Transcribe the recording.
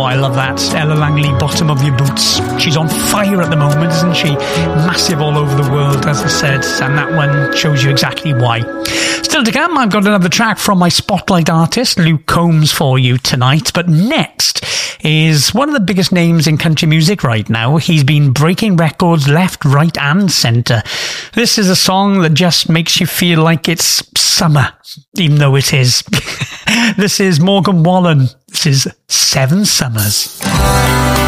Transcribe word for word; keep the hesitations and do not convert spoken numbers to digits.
I love that. Ella Langley, Bottom of Your Boots. She's on fire at the moment, isn't she? Massive all over the world, as I said, and that one shows you exactly why. Still to come, I've got another track from my spotlight artist, Luke Combs, for you tonight. But next is one of the biggest names in country music right now. He's been breaking records left, right and centre. This is a song that just makes you feel like it's summer, even though it is. This is Morgan Wallen. This is Seven Summers.